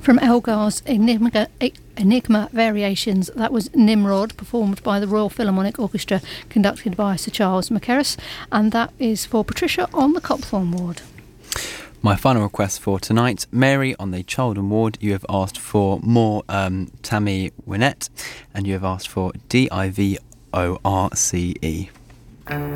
From Elgar's Enigma Variations, that was Nimrod, performed by the Royal Philharmonic Orchestra, conducted by Sir Charles Mackerras, and that is for Patricia on the Copthorne ward. My final request for tonight, Mary on the Chaldon ward, you have asked for more Tammy Wynette, and you have asked for Divorce.